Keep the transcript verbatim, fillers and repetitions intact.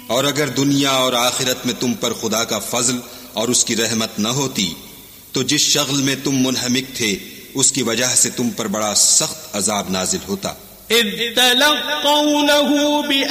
और अगर दुनिया और आखिरत में तुम पर खुदा का फजल और उसकी रहमत न होती तो जिस शगल में तुम मुनहमिक थे उसकी वजह से तुम पर बड़ा सख्त अजाब नाजिल होता।